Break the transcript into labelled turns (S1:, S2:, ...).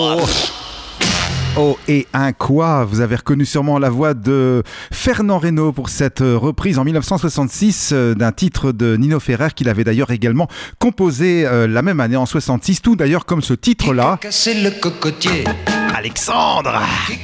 S1: Oh, et un quoi? Vous avez reconnu sûrement la voix de Fernand Reynaud pour cette reprise en 1966 d'un titre de Nino Ferrer qu'il avait d'ailleurs également composé la même année en 66, tout d'ailleurs comme ce titre-là.
S2: Casser le cocotier.
S1: Alexandre!